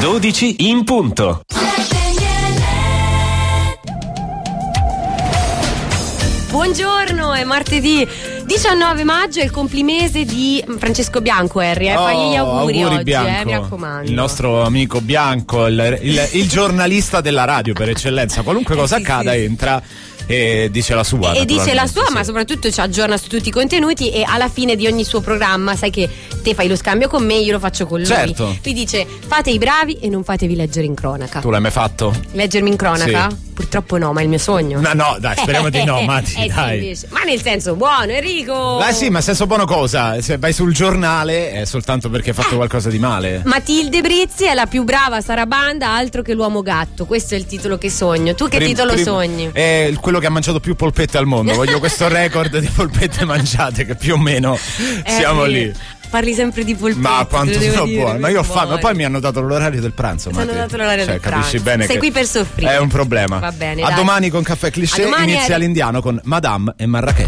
12 in punto. Buongiorno, è martedì 19 maggio, è il complimese di Francesco Bianco, Harry. Fagli gli auguri oggi, Bianco, mi raccomando. il nostro amico Bianco, il giornalista della radio per eccellenza. Qualunque cosa accada entra e dice la sua. E dice la sua, sì. Ma soprattutto ci aggiorna su tutti i contenuti, e alla fine di ogni suo programma, sai che te fai lo scambio con me, io lo faccio con lui. Certo. Lui dice: fate i bravi e non fatevi leggere in cronaca. Tu l'hai mai fatto? Leggermi in cronaca? Sì. Purtroppo no, ma è il mio sogno. No, dai, speriamo di no, Mati, dai. Sì, ma nel senso buono, Enrico. Sì, ma senso buono cosa? Se vai sul giornale è soltanto perché hai fatto qualcosa di male. Matilde Brizzi è la più brava sarabanda, altro che l'uomo gatto. Questo è il titolo che sogno. Tu che titolo sogni? È quello che ha mangiato più polpette al mondo. Voglio questo record di polpette mangiate, che più o meno siamo lì. Parli sempre di polpette. Ma quanto sono buone. Ma io ho fame, ma poi mi hanno dato l'orario del pranzo. Ti hanno dato l'orario del pranzo. Capisci bene. Sei che qui per soffrire. È un problema. Va bene. A dai. domani con Caffè Cliché. Inizia l'Indiano con Madame e Marrakech.